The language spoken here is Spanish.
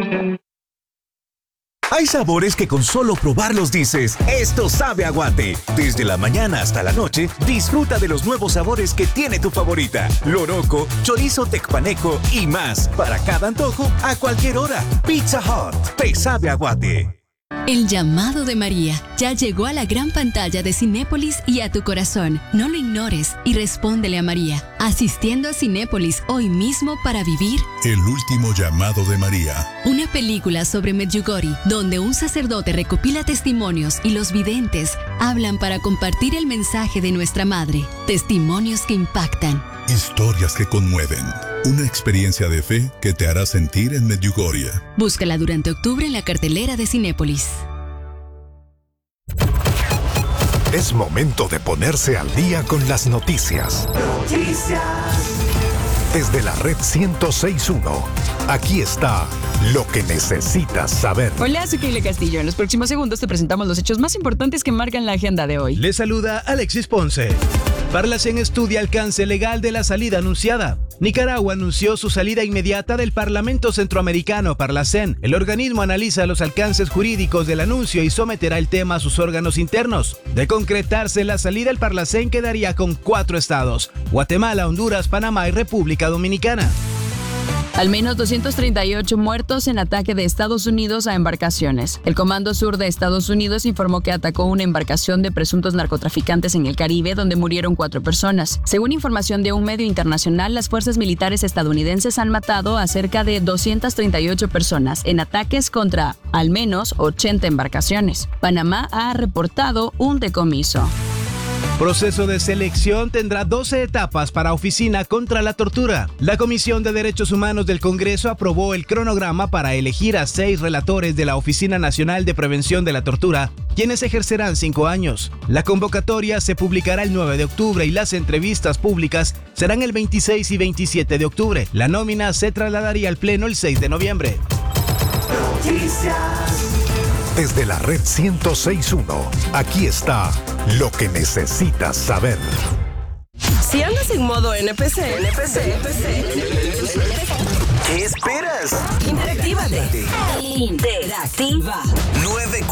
Hay sabores que con solo probarlos dices, esto sabe a Guate. Desde la mañana hasta la noche, disfruta de los nuevos sabores que tiene tu favorita. Loroco, chorizo tecpaneco y más. Para cada antojo, a cualquier hora. Pizza Hut, te sabe a Guate. El llamado de María ya llegó a la gran pantalla de Cinépolis y a tu corazón. No lo ignores y respóndele a María, asistiendo a Cinépolis hoy mismo para vivir El último llamado de María. una película sobre Medjugorje, donde un sacerdote recopila testimonios y los videntes hablan para compartir el mensaje de nuestra madre. Testimonios que impactan. Historias que conmueven. Una experiencia de fe que te hará sentir en Medjugorje. Búscala durante octubre en la cartelera de Cinépolis. Es momento de ponerse al día con las noticias. Desde la red 106.1, aquí está lo que necesitas saber. Hola, soy Keila Castillo. En los próximos segundos te presentamos los hechos más importantes que marcan la agenda de hoy. Les saluda Alexis Ponce. Parlacén estudia alcance legal de la salida anunciada. Nicaragua anunció su salida inmediata del Parlamento Centroamericano, Parlacén. El organismo analiza los alcances jurídicos del anuncio y someterá el tema a sus órganos internos. De concretarse la salida, el Parlacén quedaría con 4 estados: Guatemala, Honduras, Panamá y República Dominicana. Al menos 238 muertos en ataque de Estados Unidos a embarcaciones. El Comando Sur de Estados Unidos informó que atacó una embarcación de presuntos narcotraficantes en el Caribe, donde murieron 4 personas. Según información de un medio internacional, las fuerzas militares estadounidenses han matado a cerca de 238 personas en ataques contra al menos 80 embarcaciones. Panamá ha reportado un decomiso. Proceso de selección tendrá 12 etapas para Oficina contra la Tortura. La Comisión de Derechos Humanos del Congreso aprobó el cronograma para elegir a 6 relatores de la Oficina Nacional de Prevención de la Tortura, quienes ejercerán 5 años. La convocatoria se publicará el 9 de octubre y las entrevistas públicas serán el 26 y 27 de octubre. La nómina se trasladaría al Pleno el 6 de noviembre. Desde la red 106.1, aquí está lo que necesitas saber. Si andas en modo NPC, ¿Qué esperas? interactívate. Interactiva. 9